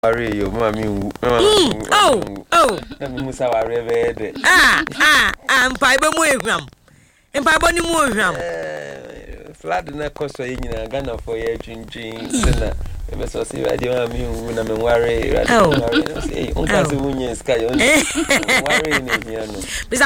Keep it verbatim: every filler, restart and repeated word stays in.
Worry you, mommy. Oh, oh, Musa worry. ah, ah, I'm five more gram. And five any more gram. Flood na cost for you in Ghana for your drinking. Sinner. If I saw see, I don't mean when I'm worried. Oh, oh, that's the one sky. Worrying in here.